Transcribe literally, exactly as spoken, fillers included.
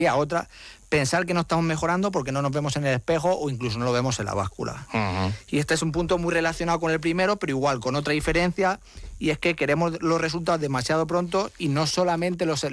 y a otra, pensar que no estamos mejorando porque no nos vemos en el espejo o incluso no lo vemos en la báscula. Uh-huh. Y este es un punto muy relacionado con el primero, pero igual con otra diferencia, y es que queremos los resultados demasiado pronto y no solamente los